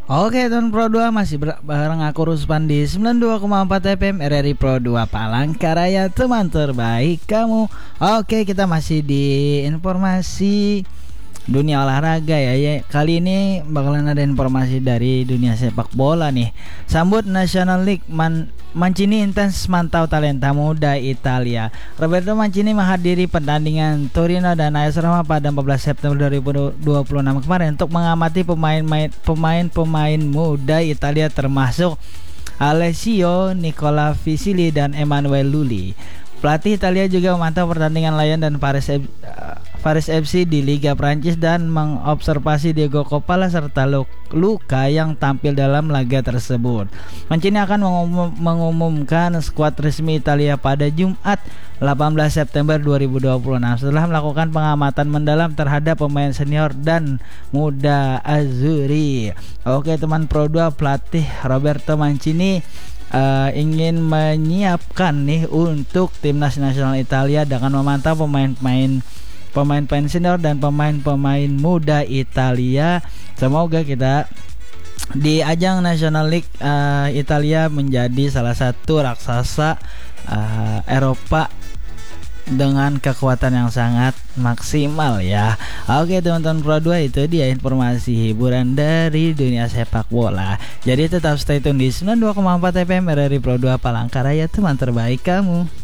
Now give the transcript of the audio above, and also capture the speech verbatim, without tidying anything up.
Oke teman Pro dua masih ber- bareng aku Ruspan di sembilan puluh dua koma empat F M R R I Pro dua Palangkaraya, teman terbaik kamu. Oke, kita masih di informasi dunia olahraga ya, ya. Kali ini bakalan ada informasi dari dunia sepak bola nih. Sambut National League, Man Mancini intens mantau talenta muda Italia. Roberto Mancini menghadiri pertandingan Torino dan A S Roma pada empat belas September dua ribu dua puluh enam kemarin untuk mengamati pemain-pemain muda Italia termasuk Alessio Nicola Visili dan Emanuele Lulli. Pelatih Italia juga memantau pertandingan Lyon dan Paris F- Paris F C di Liga Prancis dan mengobservasi Diego Coppola serta Luka yang tampil dalam laga tersebut. Mancini akan mengumum- mengumumkan skuad resmi Italia pada Jumat delapan belas September dua ribu dua puluh enam setelah melakukan pengamatan mendalam terhadap pemain senior dan muda Azzurri. Oke teman Pro dua, pelatih Roberto Mancini Uh, ingin menyiapkan nih untuk timnas nasional Italia dengan memantau pemain-pemain pemain-pemain senior dan pemain-pemain muda Italia. Semoga kita di ajang National League uh, Italia menjadi salah satu raksasa uh, Eropa dengan kekuatan yang sangat maksimal ya. Oke teman-teman Pro dua, itu dia informasi hiburan dari dunia sepak bola. Jadi tetap stay tune di sembilan puluh dua koma empat F M R R I Pro dua Palangkaraya, teman terbaik kamu.